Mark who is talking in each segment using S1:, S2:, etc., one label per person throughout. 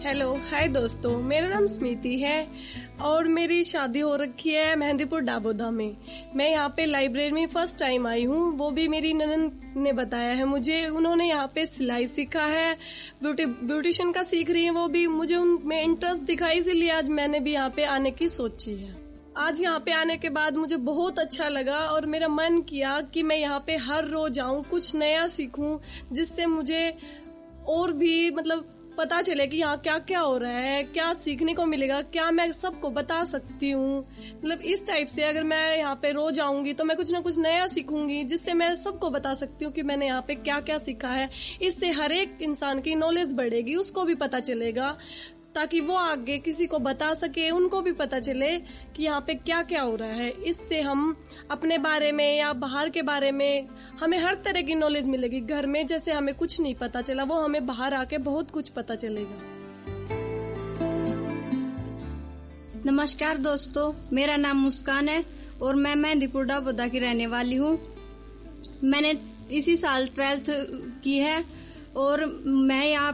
S1: Hello hi दोस्तों, मेरा नाम स्मृति है और मेरी शादी हो रखी है मेहंदीपुर डाबोदा में। मैं यहाँ पे लाइब्रेरी में फर्स्ट टाइम आई हूँ, वो भी मेरी ननद ने बताया है मुझे। उन्होंने यहाँ पे सिलाई सीखा है, ब्यूटिशियन का सीख रही है वो भी। मुझे उनमें इंटरेस्ट दिखा, इसीलिए आज मैंने भी यहाँ पे आने की सोची है। आज यहाँ पे आने के बाद मुझे बहुत अच्छा लगा और मेरा मन किया कि मैं यहाँ पे हर रोज आऊँ, कुछ नया सीखूं, जिससे मुझे और भी पता चले कि यहाँ क्या क्या हो रहा है, क्या सीखने को मिलेगा, क्या मैं सबको बता सकती हूँ। इस टाइप से अगर मैं यहाँ पे रोज आऊंगी तो मैं कुछ ना कुछ नया सीखूंगी, जिससे मैं सबको बता सकती हूँ कि मैंने यहाँ पे क्या क्या सीखा है। इससे हर एक इंसान की नॉलेज बढ़ेगी, उसको भी पता चलेगा, ताकि वो आगे किसी को बता सके, उनको भी पता चले कि यहाँ पे क्या क्या हो रहा है। इससे हम अपने बारे में या बाहर के बारे में हमें हर तरह की नॉलेज मिलेगी। घर में जैसे हमें कुछ नहीं पता चला, वो हमें बाहर आके बहुत कुछ पता चलेगा।
S2: नमस्कार दोस्तों, मेरा नाम मुस्कान है और मैं मेहंदीपुर डाबोदा की रहने वाली हूँ। मैंने इसी साल 12th की है और मैंने यहाँ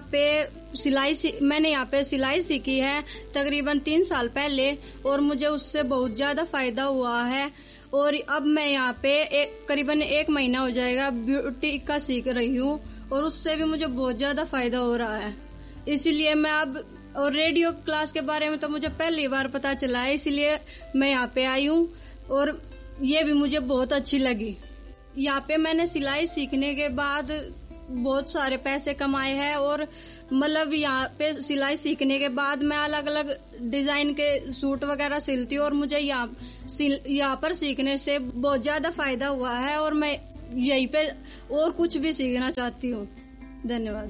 S2: पे सिलाई सीखी है तकरीबन 3 साल पहले और मुझे उससे बहुत ज्यादा फायदा हुआ है। और अब मैं यहाँ पे करीबन 1 महीना हो जाएगा ब्यूटी का सीख रही हूँ और उससे भी मुझे बहुत ज्यादा फायदा हो रहा है। इसीलिए मैं अब, और रेडियो क्लास के बारे में तो मुझे पहली बार पता चला है, इसलिए मैं यहाँ पे आई हूँ और ये भी मुझे बहुत अच्छी लगी। यहाँ पे मैंने सिलाई सीखने के बाद बहुत सारे पैसे कमाए हैं और यहाँ पे सिलाई सीखने के बाद मैं अलग अलग डिजाइन के सूट वगैरह सिलती हूँ और मुझे यहाँ पर सीखने से बहुत ज्यादा फायदा हुआ है और मैं यहीं पे और कुछ भी सीखना चाहती हूँ। धन्यवाद।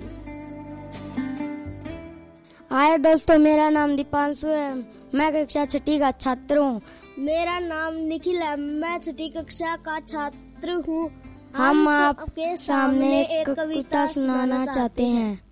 S3: हाय दोस्तों, मेरा नाम दीपांशु है, मैं कक्षा 6ठी का छात्र हूँ।
S4: मेरा नाम निखिल है, मैं 6ठी कक्षा का छात्र हूँ।
S3: हम आपके सामने एक कविता सुनाना चाहते हैं।